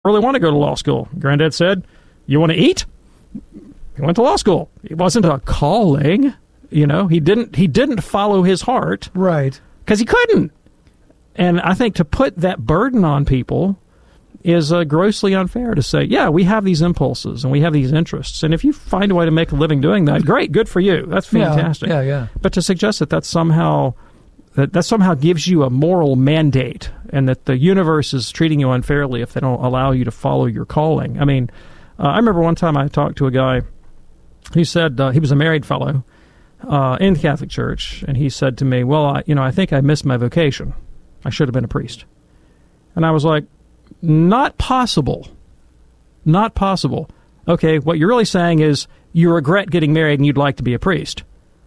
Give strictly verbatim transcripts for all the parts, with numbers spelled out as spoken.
really want to go to law school. Granddad said, you want to eat? He went to law school. It wasn't a calling, you know. He didn't he didn't follow his heart. Right. Because he couldn't. And I think to put that burden on people is uh, grossly unfair to say, yeah, we have these impulses and we have these interests. And if you find a way to make a living doing that, great, good for you. That's fantastic. Yeah, yeah. yeah. But to suggest that that somehow, that, that somehow gives you a moral mandate and that the universe is treating you unfairly if they don't allow you to follow your calling. I mean, uh, I remember one time I talked to a guy who said uh, he was a married fellow uh, in the Catholic Church, and he said to me, well, I, you know, I think I missed my vocation. I should have been a priest. And I was like, not possible. Not possible. Okay, what you're really saying is you regret getting married and you'd like to be a priest.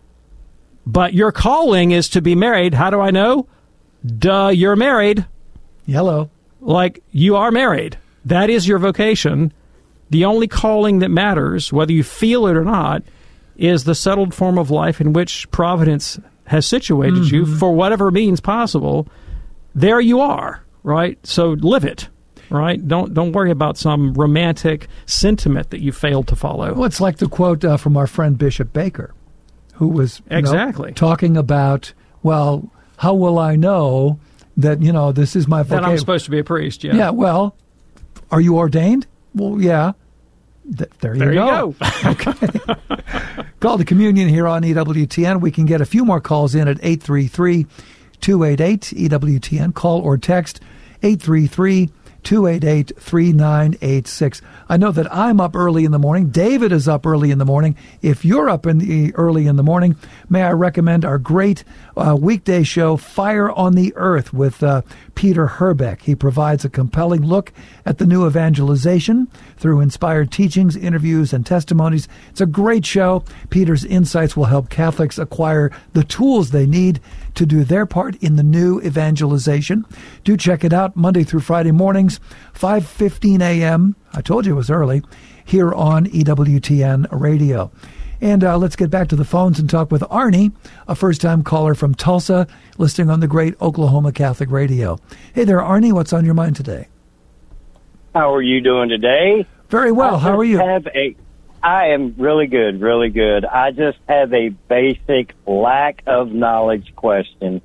But your calling is to be married. How do I know? Duh, you're married. Hello. Like, you are married. That is your vocation. The only calling that matters, whether you feel it or not, is the settled form of life in which Providence has situated mm-hmm. you for whatever means possible. There you are, right? So live it. Right? Don't don't worry about some romantic sentiment that you failed to follow. Well, it's like the quote uh, from our friend Bishop Baker, who was you exactly know, talking about, well, how will I know that, you know, this is my vocation? That I'm supposed to be a priest, yeah. Yeah, well, are you ordained? Well, yeah. Th- there you there go. There you go. Okay. Call to communion here on E W T N. We can get a few more calls in at eight three three, two eight eight, E W T N. Call or text eight three three, two eight eight, three nine eight six. I know that I'm up early in the morning. David is up early in the morning. If you're up in the early in the morning, may I recommend our great uh, weekday show, Fire on the Earth, with uh, Peter Herbeck. He provides a compelling look at the new evangelization through inspired teachings, interviews, and testimonies. It's a great show. Peter's insights will help Catholics acquire the tools they need to do their part in the new evangelization. Do check it out Monday through Friday mornings, five fifteen a.m. I told you it was early, here on E W T N Radio. And uh, let's get back to the phones and talk with Arnie, a first-time caller from Tulsa, listening on the great Oklahoma Catholic Radio. Hey there, Arnie. What's on your mind today? How are you doing today? Very well. I How are you? Have a, I am really good, really good. I just have a basic lack of knowledge question.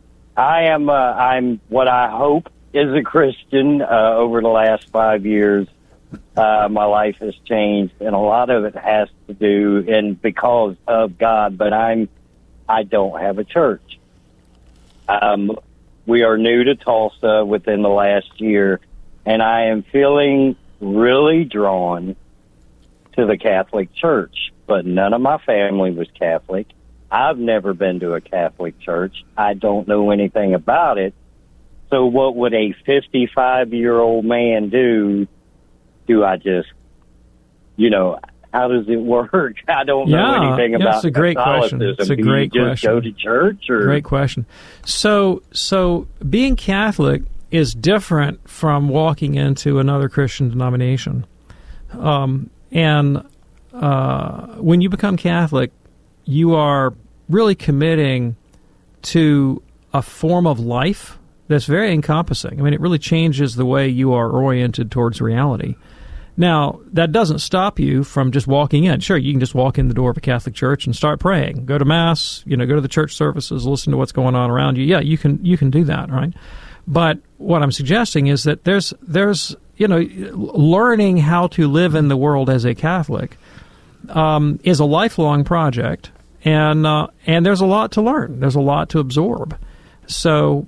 I am, uh, I'm what I hope is a Christian uh, over the last five years. Uh, my life has changed, and a lot of it has to do and because of God. But I'm, I don't have a church. Um, we are new to Tulsa within the last year, and I am feeling really drawn to the Catholic Church. But none of my family was Catholic. I've never been to a Catholic church. I don't know anything about it. So what would a fifty-five-year-old man do? Do I just, you know, how does it work? I don't yeah, know anything yeah, about it's a great Catholicism. question. It's a do great you just question. go to church? Or? Great question. So, so being Catholic is different from walking into another Christian denomination. Um, and uh, when you become Catholic, you are really committing to a form of life that's very encompassing. I mean, it really changes the way you are oriented towards reality. Now, that doesn't stop you from just walking in. Sure, you can just walk in the door of a Catholic church and start praying. Go to Mass, you know, go to the church services, listen to what's going on around you. Yeah, you can you can do that, right? But what I'm suggesting is that there's there's you know, learning how to live in the world as a Catholic um, is a lifelong project, and uh, and there's a lot to learn. There's a lot to absorb. So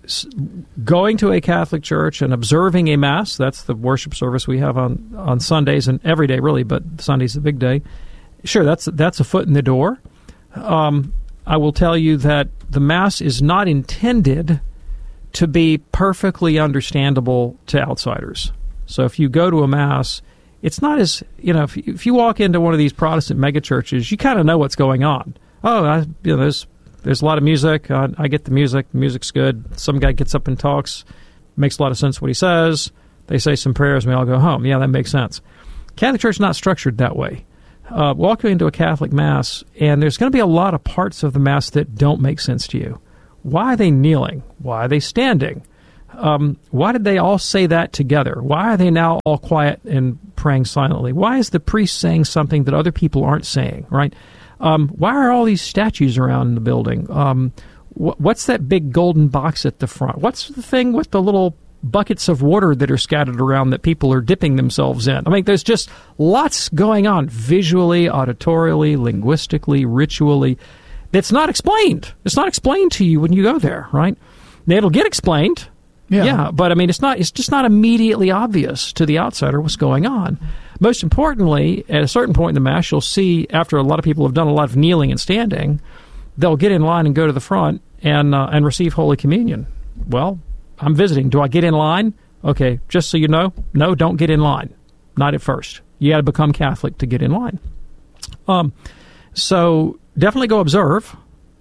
going to a Catholic church and observing a Mass, that's the worship service we have on, on Sundays and every day, really, but Sunday's the big day. Sure, that's that's a foot in the door. Um, I will tell you that the Mass is not intended to be perfectly understandable to outsiders. So if you go to a Mass, it's not as, you know, if, if you walk into one of these Protestant megachurches, you kind of know what's going on. Oh, I, you know, there's There's a lot of music. Uh, I get the music. The music's good. Some guy gets up and talks. Makes a lot of sense what he says. They say some prayers, and we all go home. Yeah, that makes sense. Catholic Church is not structured that way. Uh, walk into a Catholic Mass, and there's going to be a lot of parts of the Mass that don't make sense to you. Why are they kneeling? Why are they standing? Um, why did they all say that together? Why are they now all quiet and praying silently? Why is the priest saying something that other people aren't saying, right? Um, why are all these statues around in the building? Um, wh- what's that big golden box at the front? What's the thing with the little buckets of water that are scattered around that people are dipping themselves in? I mean, there's just lots going on visually, auditorially, linguistically, ritually. That's not explained. It's not explained to you when you go there, right? Now, it'll get explained. Yeah. yeah, but I mean, it's not. It's just not immediately obvious to the outsider what's going on. Most importantly, at a certain point in the Mass, you'll see, after a lot of people have done a lot of kneeling and standing, they'll get in line and go to the front and uh, and receive Holy Communion. Well, I'm visiting. Do I get in line? Okay, just so you know, no, don't get in line. Not at first. You got to become Catholic to get in line. Um, so definitely go observe,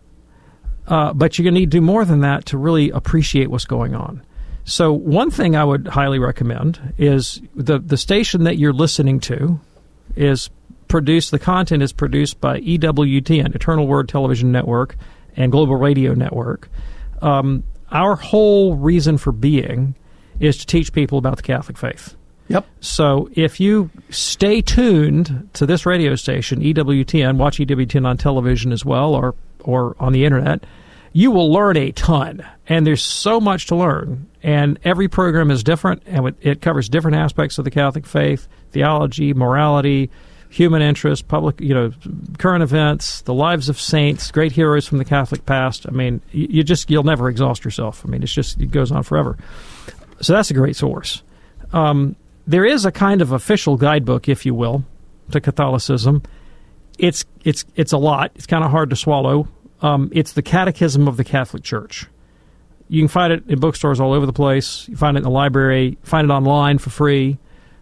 uh, but you're going to need to do more than that to really appreciate what's going on. So one thing I would highly recommend is the, the station that you're listening to is produced, the content is produced by E W T N, Eternal Word Television Network, and Global Radio Network. Um, our whole reason for being is to teach people about the Catholic faith. Yep. So if you stay tuned to this radio station, E W T N, watch E W T N on television as well, or or on the internet, you will learn a ton. And there's so much to learn. And every program is different, and it covers different aspects of the Catholic faith: theology, morality, human interest, public, you know, current events, the lives of saints, great heroes from the Catholic past. I mean, you just you'll never exhaust yourself. I mean, it's just it goes on forever. So that's a great source. Um, there is a kind of official guidebook, if you will, to Catholicism. It's it's it's a lot. It's kind of hard to swallow. Um, it's the Catechism of the Catholic Church. You can find it in bookstores all over the place. You find it in the library. Find it online for free.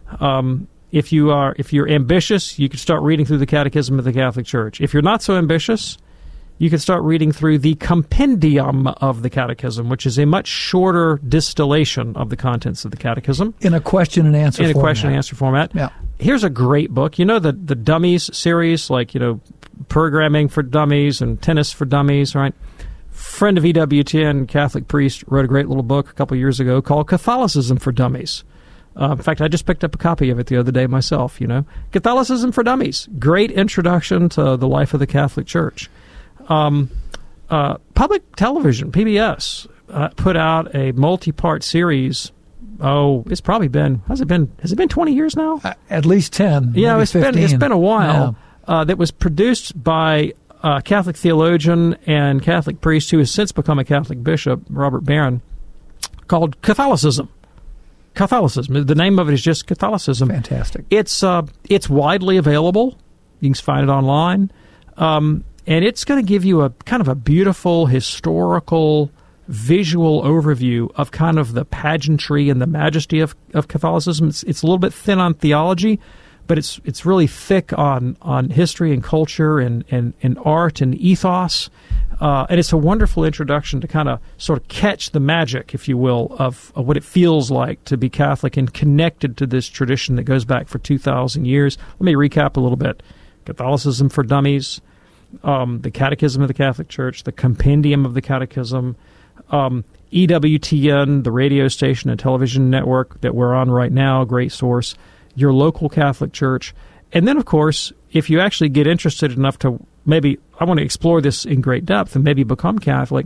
Um, if you are, if you're ambitious, you can start reading through the Catechism of the Catholic Church. If you're not so ambitious, you can start reading through the Compendium of the Catechism, which is a much shorter distillation of the contents of the Catechism in a question and answer. In format. a question and answer format. Yeah. Here's a great book. You know the the Dummies series, like you know, Programming for Dummies and Tennis for Dummies, right? Friend of E W T N, Catholic priest, wrote a great little book a couple years ago called Catholicism for Dummies. Uh, in fact, I just picked up a copy of it the other day myself, you know. Catholicism for Dummies. Great introduction to the life of the Catholic Church. Um, uh, public television, P B S, uh, put out a multi-part series. Oh, it's probably been, has it been, has it been twenty years now? Uh, at least ten. Yeah, it's fifteen. been, it's been a while. Yeah. Uh, that was produced by a Catholic theologian and Catholic priest who has since become a Catholic bishop, Robert Barron, called Catholicism. Catholicism. The name of it is just Catholicism. Fantastic. It's uh, it's widely available. You can find it online. Um, and it's going to give you a kind of a beautiful historical visual overview of kind of the pageantry and the majesty of, of Catholicism. It's, it's a little bit thin on theology, but it's it's really thick on, on history and culture and, and, and art and ethos. Uh, and it's a wonderful introduction to kind of sort of catch the magic, if you will, of, of what it feels like to be Catholic and connected to this tradition that goes back for two thousand years. Let me recap a little bit. Catholicism for Dummies, um, the Catechism of the Catholic Church, the Compendium of the Catechism, um, E W T N, the radio station and television network that we're on right now, great source, your local Catholic church. And then, of course, if you actually get interested enough to maybe, I want to explore this in great depth and maybe become Catholic,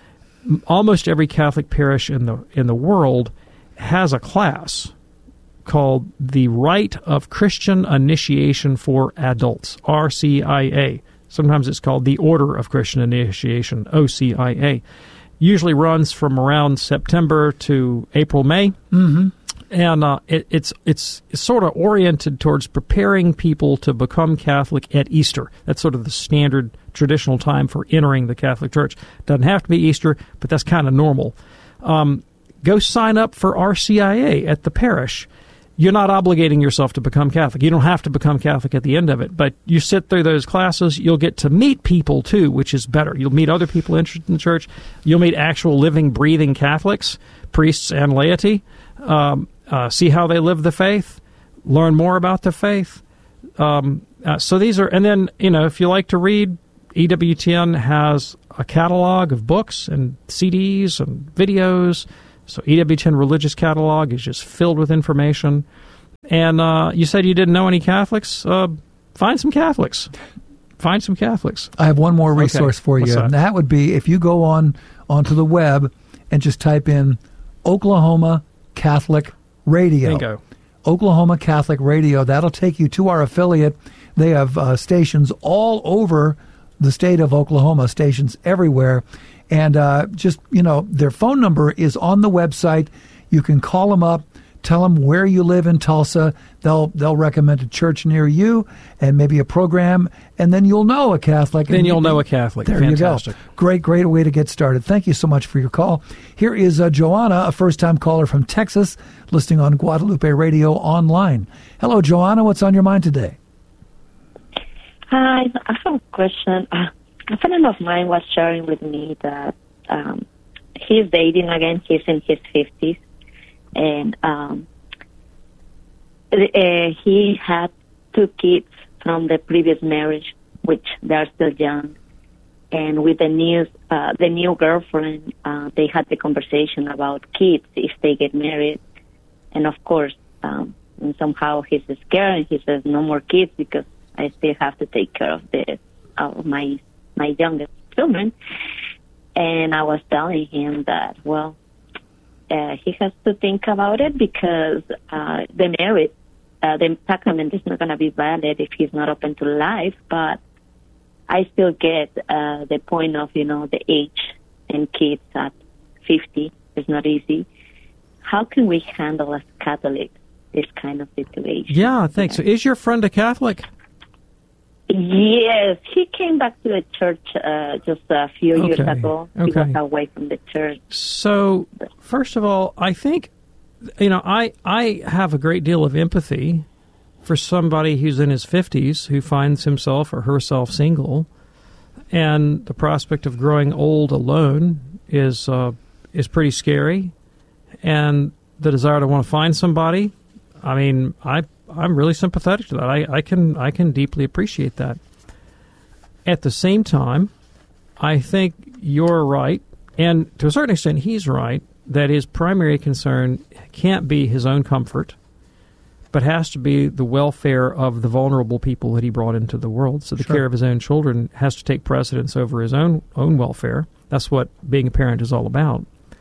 almost every Catholic parish in the in the world has a class called the Rite of Christian Initiation for Adults, R C I A. Sometimes it's called the Order of Christian Initiation, O C I A. Usually runs from around September to April, May. Mm-hmm. And uh, it, it's, it's it's sort of oriented towards preparing people to become Catholic at Easter. That's sort of the standard traditional time for entering the Catholic Church. Doesn't have to be Easter, but that's kind of normal. Um, go sign up for R C I A at the parish. You're not obligating yourself to become Catholic. You don't have to become Catholic at the end of it, but you sit through those classes. You'll get to meet people, too, which is better. You'll meet other people interested in the church. You'll meet actual living, breathing Catholics, priests and laity. Um, uh, see how they live the faith. Learn more about the faith. Um, uh, so these are, and then, you know, if you like to read, E W T N has a catalog of books and C Ds and videos So E W T N Religious Catalog is just filled with information. And uh, you said you didn't know any Catholics? Uh, find some Catholics. Find some Catholics. I have one more resource okay. for What's you. that? And that would be if you go on onto the web and just type in Oklahoma Catholic Radio. Bingo. Oklahoma Catholic Radio. That'll take you to our affiliate. They have uh, stations all over the state of Oklahoma, stations everywhere. And uh, just, you know, their phone number is on the website. You can call them up, tell them where you live in Tulsa. They'll they'll recommend a church near you and maybe a program, and then you'll know a Catholic. Then and you'll you, know a Catholic. There Fantastic. you go. Great, great way to get started. Thank you so much for your call. Here is uh, Joanna, a first-time caller from Texas, listening on Guadalupe Radio Online. Hello, Joanna. What's on your mind today? Hi, I have a question. Uh, a friend of mine was sharing with me that um, he's dating again. He's in his fifties, and um, uh, he had two kids from the previous marriage, which they're still young. And with the new uh, the new girlfriend, uh, they had the conversation about kids if they get married, and of course, um, and somehow he's scared and he says no more kids because I still have to take care of the of my my youngest children. And I was telling him that, well, uh, he has to think about it because uh, the marriage, uh, the sacrament is not going to be valid if he's not open to life. But I still get uh, the point of, you know, the age and kids at fifty is not easy. How can we handle as Catholics this kind of situation? Yeah, thanks. So is your friend a Catholic? Yes, he came back to the church uh, just a few Okay. years ago. He Okay. was away from the church. So, first of all, I think, you know, I, I have a great deal of empathy for somebody who's in his fifties who finds himself or herself single, and the prospect of growing old alone is uh, is pretty scary, and the desire to want to find somebody, I mean, I I'm really sympathetic to that. I, I can I can deeply appreciate that. At the same time, I think you're right, and to a certain extent he's right, that his primary concern can't be his own comfort, but has to be the welfare of the vulnerable people that he brought into the world. So the Sure. care of his own children has to take precedence over his own own welfare. That's what being a parent is all about.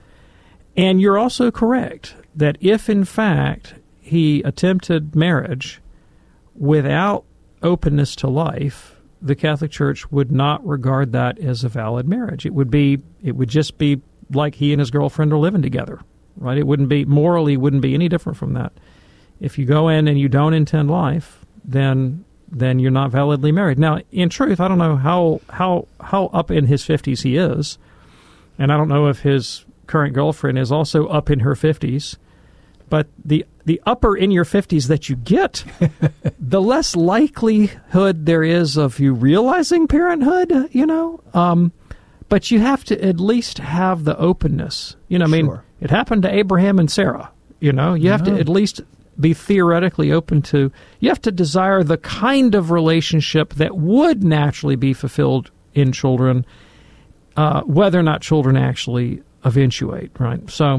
And you're also correct that if, in fact, he attempted marriage without openness to life, the Catholic Church would not regard that as a valid marriage. It would be, it would just be like he and his girlfriend are living together, right? It wouldn't be, morally, wouldn't be any different from that. If you go in and you don't intend life, then then you're not validly married. Now, in truth, I don't know how how how up in his fifties he is, and I don't know if his current girlfriend is also up in her fifties. But the the upper in your fifties that you get, the less likelihood there is of you realizing parenthood, you know. Um, but you have to at least have the openness. You know, I mean, Sure. it happened to Abraham and Sarah. You know, you have No. to at least be theoretically open to, you have to desire the kind of relationship that would naturally be fulfilled in children, uh, whether or not children actually eventuate, right? So,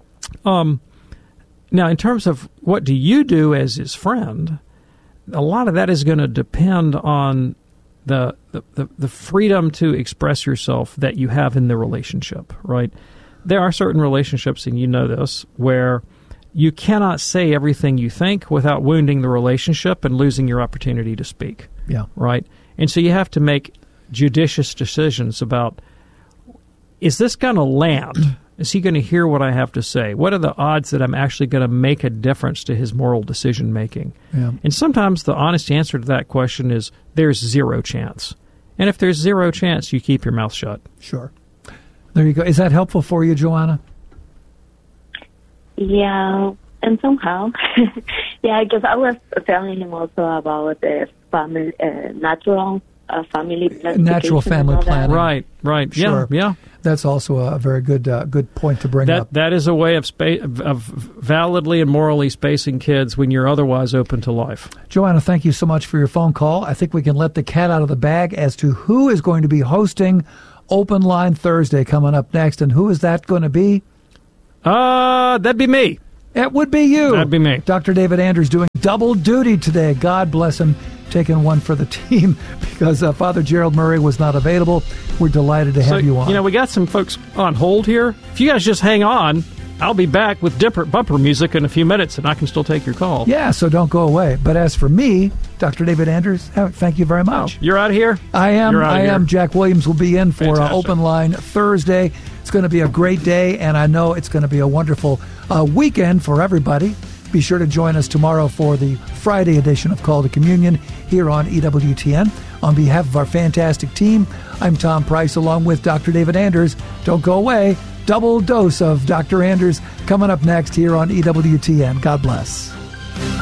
um, now in terms of what do you do as his friend, a lot of that is going to depend on the, the, the, the freedom to express yourself that you have in the relationship, right? There are certain relationships, and you know this, where you cannot say everything you think without wounding the relationship and losing your opportunity to speak. Yeah. Right? And so you have to make judicious decisions about, is this going to land? Is he going to hear what I have to say? What are the odds that I'm actually going to make a difference to his moral decision-making? Yeah. And sometimes the honest answer to that question is there's zero chance. And if there's zero chance, you keep your mouth shut. Sure. There you go. Is that helpful for you, Joanna? Yeah, and somehow, yeah, because I was telling him also about the family, uh, natural uh, family planification. Natural family and all that. planning. Right, right. Sure. Yeah, yeah. That's also a very good uh, good point to bring That up. that is a way of, spa- of of validly and morally spacing kids when you're otherwise open to life. Joanna, thank you so much for your phone call. I think we can let the cat out of the bag as to who is going to be hosting Open Line Thursday coming up next. And who is that going to be? Uh, that'd be me. It would be you. That'd be me. Doctor David Anders doing double duty today. God bless him, taking one for the team because uh, Father Gerald Murray was not available. We're delighted to have So, you on. You know, we got some folks on hold here. If you guys just hang on, I'll be back with different bumper music in a few minutes, and I can still take your call. Yeah, so don't go away. But as for me, Doctor David Anders, thank you very much. Oh, you're out of here? I am. You're out I of am. here. Jack Williams will be in for uh, Fantastic. Open Line Thursday. It's going to be a great day, and I know it's going to be a wonderful uh, weekend for everybody. Be sure to join us tomorrow for the Friday edition of Call to Communion here on E W T N. On behalf of our fantastic team, I'm Tom Price along with Doctor David Anders. Don't go away. Double dose of Doctor Anders coming up next here on E W T N. God bless.